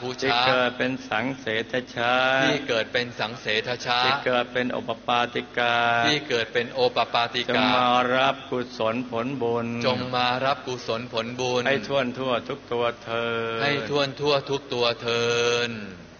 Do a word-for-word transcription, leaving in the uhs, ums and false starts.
ภูชาที่เกิดเป็นสังเสทชาที่เกิดเป็นสังเสทชาที่เกิดเป็นโอปปาติกาที่เกิดเป็นโอปปาติกาจงมารับกุศลผลบุญจงมารับกุศลผลบุญให้ท่วนทั่วทุกตัวเธอให้ท่วนทั่วทุกตัวเธอ